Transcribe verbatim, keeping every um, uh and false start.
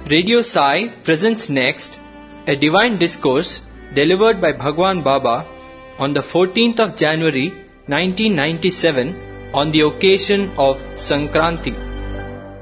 Radio Sai presents next a divine discourse delivered by Bhagwan Baba on the fourteenth of January nineteen ninety-seven on the occasion of Sankranti.